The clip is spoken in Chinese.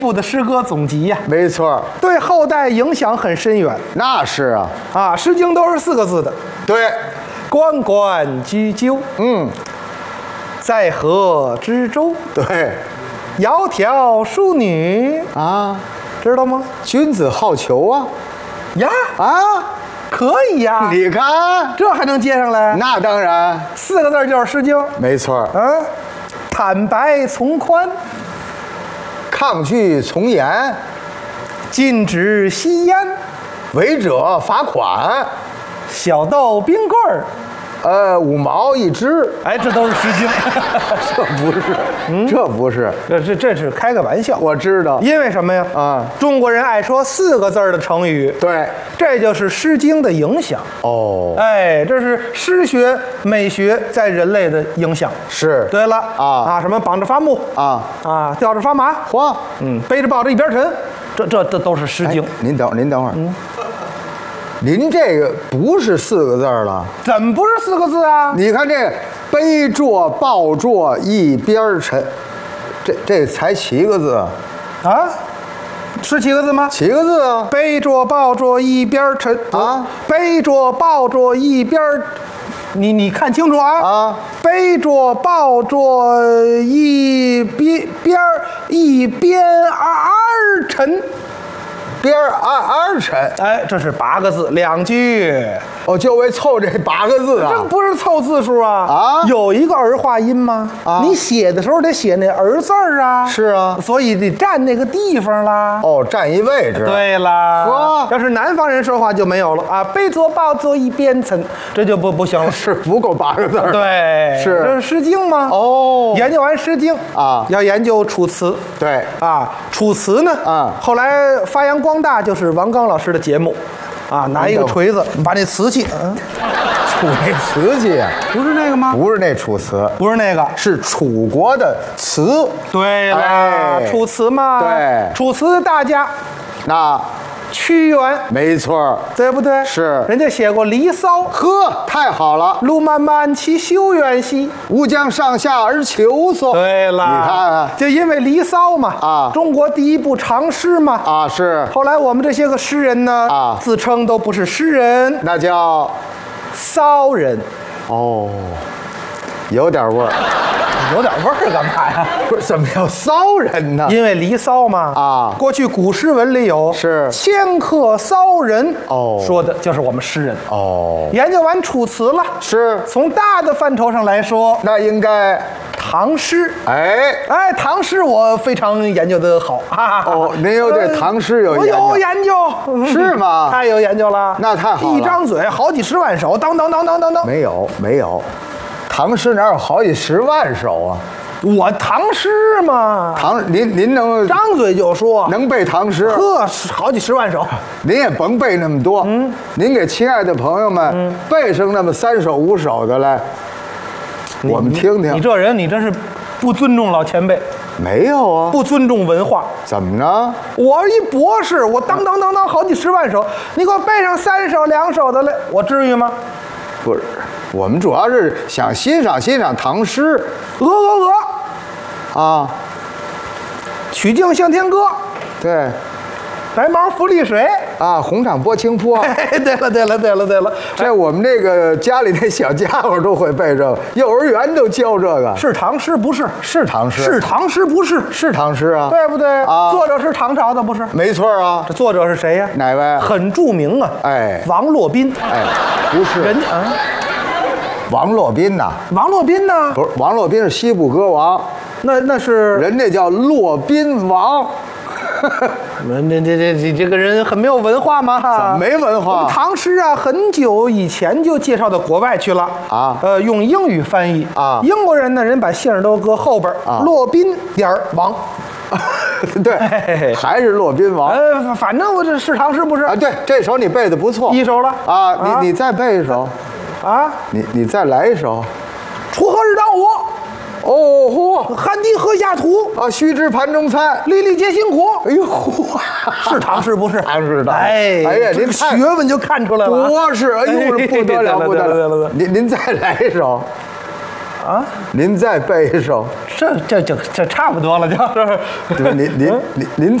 部的诗歌总集呀。 没错， 对后代影响很深远那是啊， 啊。《诗经》都是4个字的， 对， 关关雎鸠，在河之洲， 对， 窈窕淑女啊， 知道吗？ 君子好逑啊， 呀， 啊， 可以呀， 你看， 这还能接上来？ 那当然， 4个字就是《诗经》。 没错， 坦白从宽， 抗拒从严， 禁止吸烟， 违者罚款， 小豆冰棍儿。 5毛1只， 哎，这都是《诗经》 这不是，这不是， 这是开个玩笑。 我知道， 因为什么呀？ 啊， 中国人爱说4个字儿的成语， 对， 这就是《诗经》的影响。 哦， 哎，这是诗学、美学在人类的影响。 是， 对了啊什么绑着发木啊， 吊着发麻， 嚯， 背着抱着一边沉，这都是《诗经》。 您等会儿，您这个不是4个字了， 怎么不是4个字啊？ 你看这个背坐抱坐一边沉，这才7个字， 啊，是7个字吗？ 7个字啊， 背着抱着一边沉啊， 背着抱着一边，你看清楚啊！ 啊， 背着抱着一边儿沉， 边儿沉， 哎，这是8个字2句， 哦，就为凑这8个字这啊， 不是凑字数啊！ 啊有一个儿化音吗？ 啊你写的时候得写那儿字儿啊。 是啊， 所以得占那个地方啦。 哦，占一位置，， 对啦， 呵要是南方人说话就没有了啊，背坐抱坐一边沉，这就不行了。 是不够8个字儿， 对， 是这是《诗经》吗？ 哦， 研究完《诗经》 啊要研究《楚辞》 对， 啊，《楚辞》呢，后来发扬光大就是王刚老师的节目，啊，拿一个锤子把那瓷器， 楚那瓷器啊， 不是那个吗？ 不是那楚辞， 不是那个， 是楚国的辞， 对啦， 哎楚辞嘛， 对楚辞的大家那屈原， 没错， 对不对？ 是人家写过《离骚》。 呵，太好了， 路漫漫其修远兮。 吾将上下而求索。 对了， 你看啊就因为《离骚》嘛， 啊中国第一部长诗嘛， 啊，是， 后来我们这些个诗人呢， 啊自称都不是诗人， 那叫骚人， 哦，有点味儿。 有点味儿干嘛呀？ 不是，怎么叫骚人呢？ 因为《离骚》嘛， 啊过去古诗文里有是迁客骚人， 哦说的就是我们诗人。 哦， 研究完楚辞了， 是， 从大的范畴上来说， 那应该， 唐诗。 哎， 哎，唐诗我非常研究的好，哈哈。 哦，您有对唐诗有我研究有研究， 是吗太有研究了， 那太好了一张嘴好几十万首，当当当当当当。 没有，唐诗哪有好几十万首啊？ 我唐诗嘛， 您能张嘴就说， 能背唐诗？ 呵，好几十万首。 您也甭背那么多，您给亲爱的朋友们背上那么3首5首的来，我们听你听。 这人，你真是不尊重老前辈， 没有啊？ 不尊重文化。 怎么呢？ 我一博士，我当当当当好几十万首，你给我背上3首2首的来，我至于吗？ 不是，我们主要是想欣赏欣赏唐诗啊。 曲径向天歌， 对白毛浮绿水。 啊，红掌拨清波。 哎，对了， 这我们这个家里那小家伙都会背这个，幼儿园都教这个。 是唐诗不是？ 是唐诗， 是唐诗不是？ 是唐诗啊， 对不对？ 啊作者是唐朝的不是？ 没错啊。 这作者是谁呀？ 哪位？ 很著名啊， 哎王洛宾。 哎，不是人家啊， 王洛宾呐， 王洛宾呢？ 不是王洛宾是西部歌王， 那是人家叫骆宾王。 这个人很没有文化吗？ 怎么没文化我们唐诗啊，很久以前就介绍到国外去了啊用英语翻译啊英国人呢，人把姓儿都搁后边啊骆宾王。 对，还是骆宾王反正我这是唐诗不是啊。对，这首你背的不错， 一首了啊。你再背一首， 啊， 你再来一首。 锄禾日当午， 哦嚯汗滴禾下土， 啊，须知盘中餐。 粒粒皆辛苦。 哎呦嚯， 是唐诗不是？ 唐诗的。 哎哎呀， 这个您看学问就看出来了啊。 博士，哎呦，不得了不得了。您再来一首啊， 您再背一首。 这差不多了，就是。 对吧？您